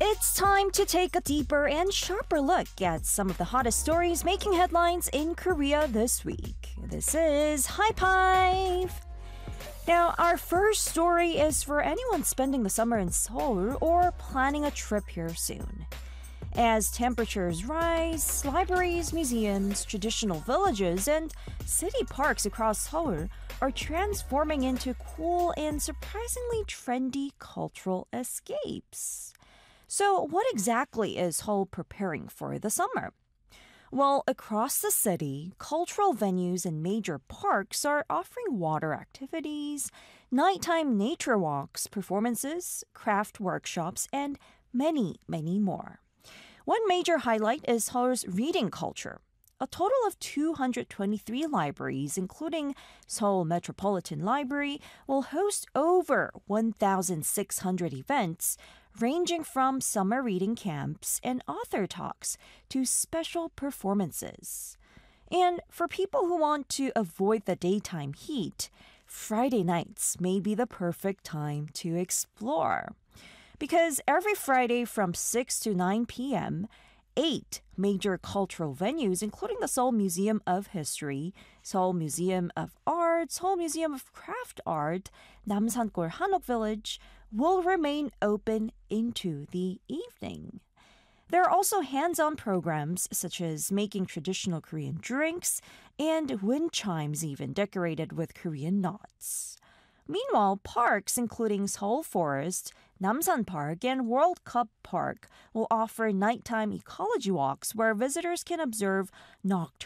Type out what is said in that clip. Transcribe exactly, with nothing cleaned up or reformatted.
It's time to take a deeper and sharper look at some of the hottest stories making headlines in Korea this week. This is High Five! Now, our first story is for anyone spending the summer in Seoul or planning a trip here soon. As temperatures rise, libraries, museums, traditional villages, and city parks across Seoul are transforming into cool and surprisingly trendy cultural escapes. So, what exactly is Seoul preparing for the summer? Well, across the city, cultural venues and major parks are offering water activities, nighttime nature walks, performances, craft workshops, and many, many more. One major highlight is Seoul's reading culture. A total of two hundred twenty-three libraries, including Seoul Metropolitan Library, will host over one thousand six hundred events, ranging from summer reading camps and author talks to special performances. And for people who want to avoid the daytime heat, Friday nights may be the perfect time to explore. Because every Friday from six to nine p.m., eight major cultural venues, including the Seoul Museum of History, Seoul Museum of Art, Seoul Museum of Craft Art, Namsan-gol Hanok Village, will remain open into the evening. There are also hands-on programs such as making traditional Korean drinks and wind chimes even decorated with Korean knots. Meanwhile, parks including Seoul Forest, Namsan Park, and World Cup Park will offer nighttime ecology walks where visitors can observe